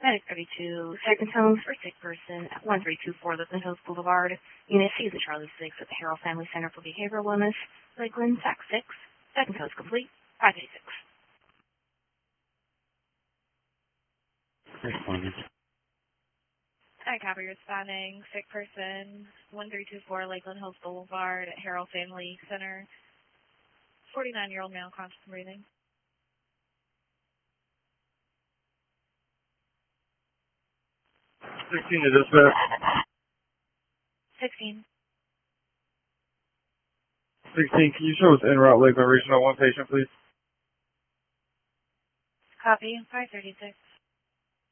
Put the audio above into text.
Medic 32, second home for sick person at 1324 Lakeland Hills Boulevard. Unit C is the Charlie 6 at the Harrell Family Center for Behavioral Wellness, Lakeland, Fax 6. Second code is complete. 586. Responding. Hi, copy. Responding. Sick person, 1324 Lakeland Hills Boulevard at Harrell Family Center. 49-year-old male, conscious and breathing. 16 to dispatch. 16. 16, can you show us en route Lakeland Regional 1 patient, please? Copy. 536.